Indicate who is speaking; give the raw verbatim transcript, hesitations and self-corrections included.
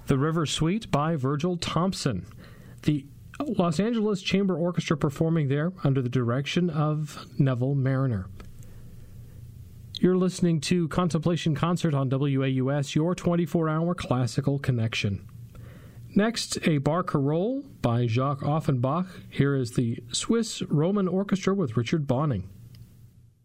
Speaker 1: The River Suite by Virgil Thompson. The Los Angeles Chamber Orchestra performing there under the direction of Neville Mariner. You're listening to Contemplation Concert on W A U S, your twenty-four hour classical connection. Next, a barcarolle by Jacques Offenbach. Here is the Swiss Roman Orchestra with Richard Bonning.